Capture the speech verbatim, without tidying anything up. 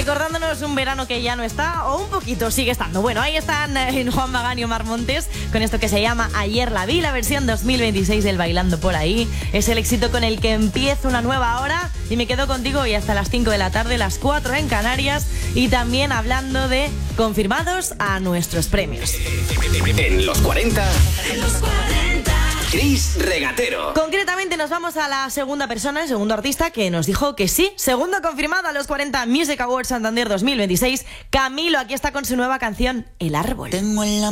recordándonos un verano que ya no está, o un poquito sigue estando. Bueno, ahí están eh, Juan Magán y Omar Montes con esto que se llama Ayer la vi, la versión dos mil veintiséis del Bailando por ahí. Es el éxito con el que empiezo una nueva hora y me quedo contigo hoy hasta las cinco de la tarde, las cuatro en Canarias, y también hablando de confirmados a nuestros premios. En los cuarenta, en los cuarenta, Chris Regatero. Concretamente nos vamos a la segunda persona, el segundo artista que nos dijo que sí. Segundo confirmado a los cuarenta Music Awards Santander dos mil veintiséis. Camilo, aquí está con su nueva canción El Árbol. Tengo en la